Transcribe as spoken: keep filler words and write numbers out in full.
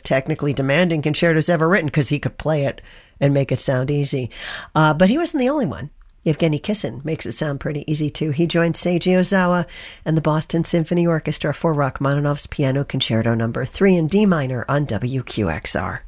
technically demanding concertos ever written because he could play it and make it sound easy. Uh, but he wasn't the only one. Evgeny Kissin makes it sound pretty easy too. He joined Seiji Ozawa and the Boston Symphony Orchestra for Rachmaninoff's Piano Concerto Number three in D minor on W Q X R.